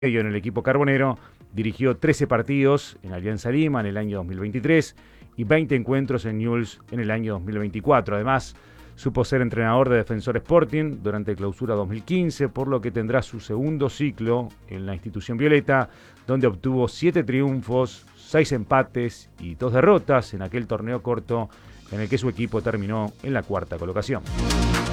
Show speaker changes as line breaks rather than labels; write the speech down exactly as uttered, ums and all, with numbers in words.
en el equipo carbonero, dirigió trece partidos en Alianza Lima en el año dos mil veintitrés y veinte encuentros en Newell's en el año dos mil veinticuatro. Además, supo ser entrenador de Defensor Sporting durante Clausura dos mil quince, por lo que tendrá su segundo ciclo en la institución violeta, donde obtuvo siete triunfos, seis empates y dos derrotas en aquel torneo corto en el que su equipo terminó en la cuarta colocación.